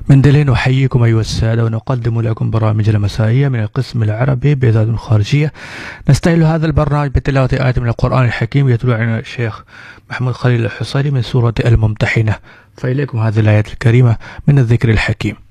من دلين نحييكم أيها السادة، ونقدم لكم برامج المسائية من القسم العربي بإذاعة الخارجية. نستهل هذا البرنامج بتلاوة آيات من القرآن الحكيم يتلو علينا الشيخ محمود خليل الحصيري من سورة الممتحنة. فإليكم هذه الآيات الكريمة من الذكر الحكيم.